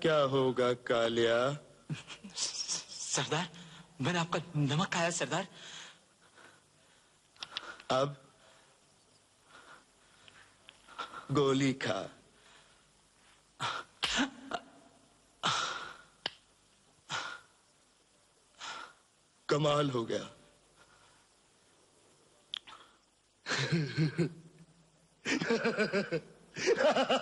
क्या होगा कालिया? सरदार, मैंने आपका नमक खाया सरदार। अब गोली खा। कमाल हो गया।